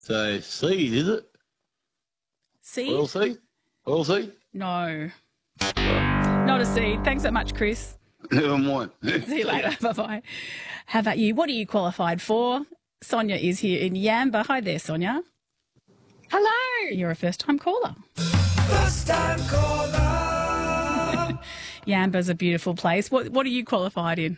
So seed, is it? Seed? Oil seed? Oil seed? No. Not a seed. Thanks so much, Chris. Never mind. See you later. Bye-bye. How about you? What are you qualified for? Sonia is here in Yamba. Hi there, Sonia. Hello. You're a first-time caller. First-time caller. Yamba's a beautiful place. What are you qualified in?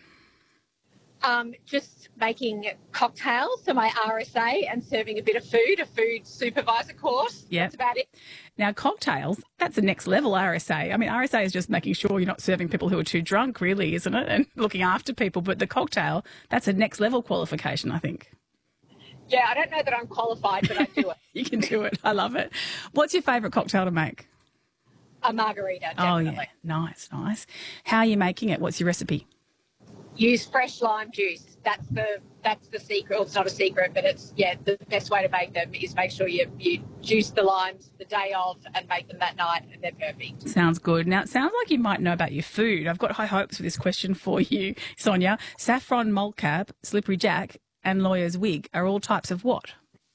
Just making cocktails for my RSA and serving a bit of food, a food supervisor course. Yeah. That's about it. Now, cocktails, that's the next level RSA. I mean, RSA is just making sure you're not serving people who are too drunk, really, isn't it? And looking after people. But the cocktail, that's a next level qualification, I think. Yeah, I don't know that I'm qualified, but I do it. You can do it. I love it. What's your favourite cocktail to make? A margarita, definitely. Oh, yeah. Nice, nice. How are you making it? What's your recipe? Use fresh lime juice. That's the secret. Well, it's not a secret, but it's, the best way to make them is make sure you juice the limes the day of and make them that night, and they're perfect. Sounds good. Now, it sounds like you might know about your food. I've got high hopes for this question for you, Sonia. Saffron multcap, slippery jack, and lawyer's wig are all types of what?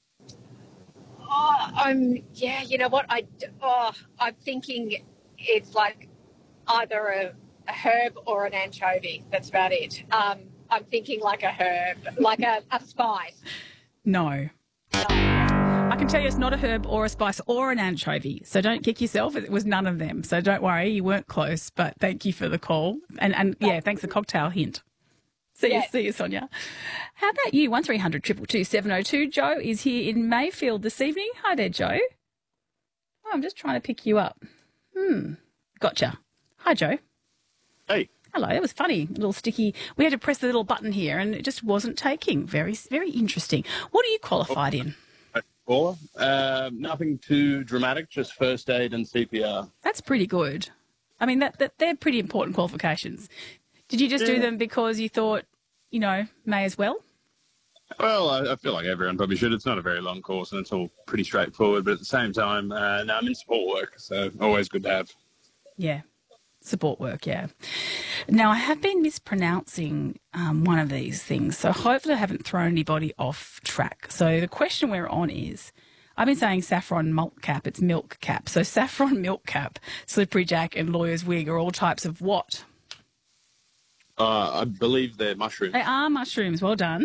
You know what? I'm thinking it's like either a herb or an anchovy. That's about it. I'm thinking like a herb, like a spice. No. I can tell you it's not a herb or a spice or an anchovy, so don't kick yourself. It was none of them, so don't worry, you weren't close, but thank you for the call. And thanks for the cocktail hint. See you, Sonia. How about you? 1300 222 702. Joe is here in Mayfield this evening. Hi there, Joe. Oh, I'm just trying to pick you up. Gotcha. Hi, Joe. Hey. Hello. It was funny. A little sticky. We had to press the little button here and it just wasn't taking. Very, very interesting. What are you qualified in? Nothing too dramatic, just first aid and CPR. That's pretty good. I mean, they're pretty important qualifications. Did you just do them because you thought, may as well? Well, I feel like everyone probably should. It's not a very long course and it's all pretty straightforward, but at the same time, I'm in support work, so always good to have. Yeah. Support work, yeah. Now, I have been mispronouncing one of these things, so hopefully I haven't thrown anybody off track. So the question we're on is, I've been saying saffron malt cap, it's milk cap. So saffron milk cap, slippery jack and lawyer's wig are all types of what? I believe they're mushrooms. They are mushrooms. Well done.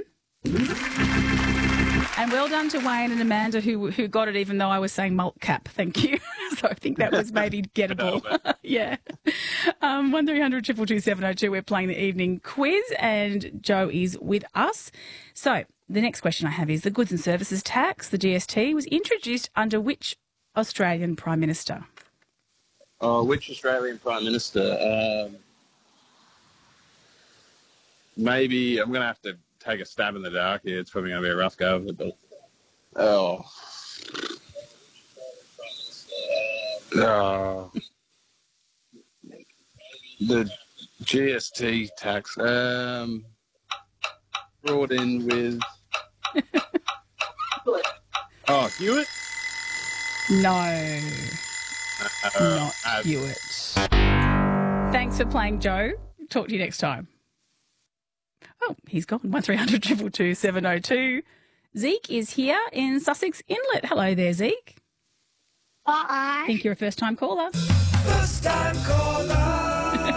And well done to Wayne and Amanda who got it even though I was saying malt cap. Thank you. So I think that was maybe gettable. Yeah. 1300 222 702. We're playing the evening quiz and Joe is with us. So the next question I have is the goods and services tax, the GST, was introduced under which Australian Prime Minister? Which Australian Prime Minister? Maybe I'm going to have to take a stab in the dark here. It's probably going to be a rough go of it, but... the GST tax brought in with... Hewitt? No, not Hewitt. Thanks for playing, Joe. Talk to you next time. Oh, he's gone. 1300 222 702. Zeke is here in Sussex Inlet. Hello there, Zeke. Hi. I think you're a first-time caller. First-time caller.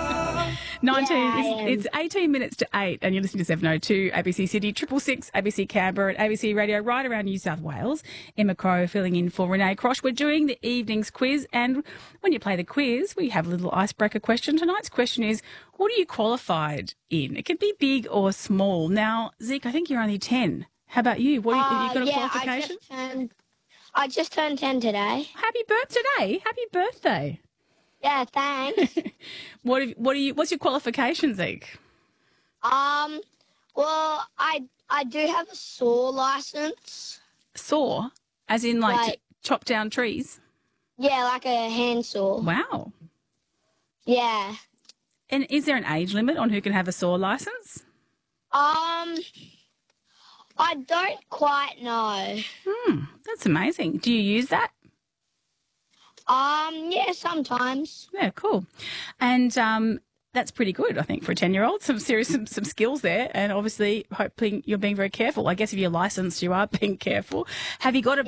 19. It's 18 minutes to 8, and you're listening to 702 ABC City, 666 ABC Canberra, and ABC Radio right around New South Wales. Emma Crow filling in for Renee Crosh. We're doing the evening's quiz, and when you play the quiz, we have a little icebreaker question. Tonight's question is, what are you qualified in? It can be big or small. Now, Zeke, I think you're only 10. How about you? Have you got a qualification? I just turned 10 today. Happy birthday! Happy birthday! Yeah, thanks. What's your qualification, Zeke? Well, I do have a saw license. Saw? As in like chop down trees? Yeah, like a handsaw. Wow. Yeah. And is there an age limit on who can have a saw license? I don't quite know. That's amazing. Do you use that? Yeah, sometimes. Yeah, cool. And that's pretty good, I think, for a 10-year-old. Some skills there, and obviously hoping you're being very careful. I guess if you're licensed, you are being careful. Have you got a